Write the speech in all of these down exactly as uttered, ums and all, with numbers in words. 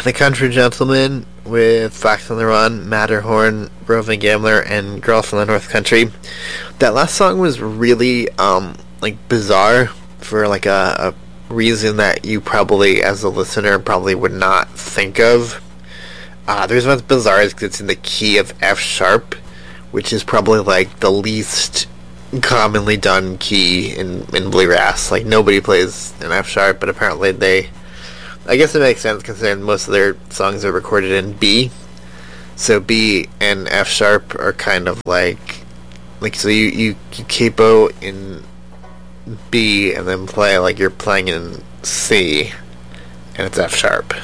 The Country Gentleman with Fox on the Run, Matterhorn, Roving Gambler, and Girl from the North Country. That last song was really, um, like, bizarre for, like, a, a reason that you probably, as a listener, probably would not think of. Uh, the reason why it's bizarre is because it's in the key of F sharp, which is probably, like, the least commonly done key in, in bluegrass. Like, nobody plays in F sharp, but apparently they... I guess it makes sense considering most of their songs are recorded in B. So B and F sharp are kind of like... Like, so you, you, you capo in B and then play like you're playing in C, and it's F sharp.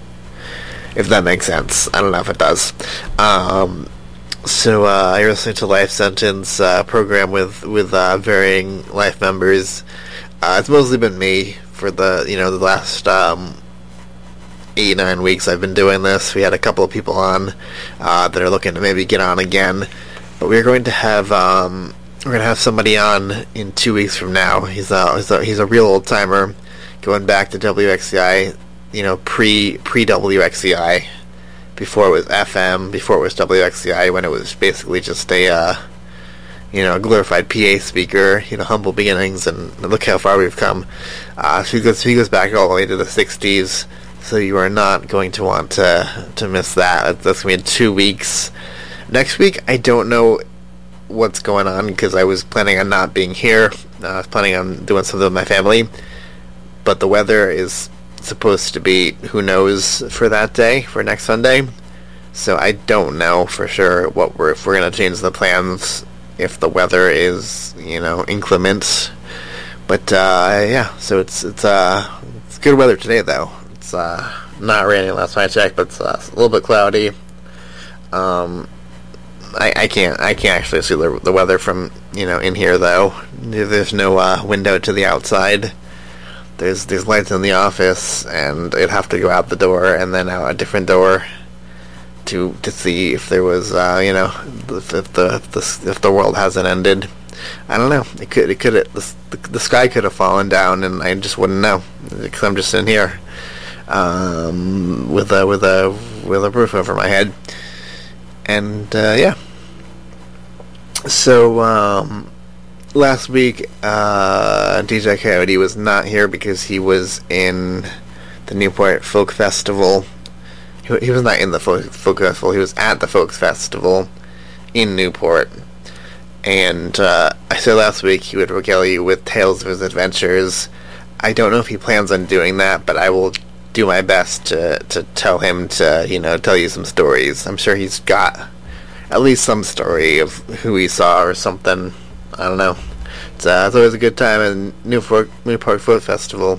If that makes sense. I don't know if it does. Um... So uh, you're listening to Life Sentence uh, program with with uh, varying life members. Uh, it's mostly been me for the you know the last um, eight nine weeks I've been doing this. We had a couple of people on uh, that are looking to maybe get on again, but we're going to have um, we're going to have somebody on in two weeks from now. He's a he's a, he's a real old timer, going back to W X C I, you know pre pre W X C I. Before it was F M, before it was W X C I, when it was basically just a, uh, you know, glorified P A speaker, you know, humble beginnings, and look how far we've come. Uh, so he goes, he goes back all the way to the sixties, so you are not going to want to to miss that. That's going to be in two weeks. Next week, I don't know what's going on, because I was planning on not being here. Uh, I was planning on doing something with my family, but the weather is supposed to be who knows for that day, for next Sunday, so I don't know for sure what we're if we're gonna change the plans if the weather is you know inclement. But uh, yeah, so it's it's uh it's good weather today though. It's uh not raining last time I checked, but it's uh, a little bit cloudy. Um, I I can't I can't actually see the the weather from you know in here though. There's no uh, window to the outside. There's there's lights in the office, and I'd have to go out the door and then out a different door to to see if there was uh, you know if, if the if the if the world hasn't ended. I don't know. It could it could the, the the sky could have fallen down, and I just wouldn't know because I'm just in here um, with a with a with a roof over my head, and uh, yeah. So. Um, Last week, uh, D J Coyote was not here because he was in the Newport Folk Festival. He, he was not in the folk, folk Festival, he was at the Folk Festival in Newport. And uh, I said last week he would regale you with tales of his adventures. I don't know if he plans on doing that, but I will do my best to, to tell him to, you know, tell you some stories. I'm sure he's got at least some story of who he saw or something. I don't know. It's, uh, it's always a good time in Newport Newport Folk Festival.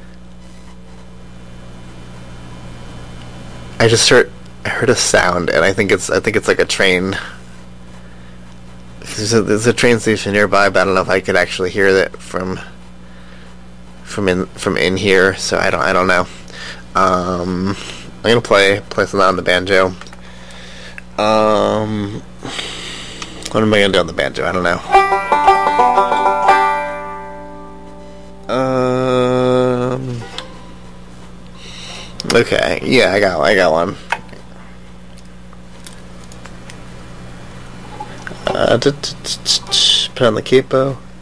I just heard I heard a sound, and I think it's I think it's like a train. There's a, there's a train station nearby, but I don't know if I could actually hear that from from in from in here. So I don't I don't know. Um, I'm gonna play play something on the banjo. Um. What am I gonna do on the banjo? I don't know. Um. Okay. Yeah, I got. I got one. Uh, put on the capo.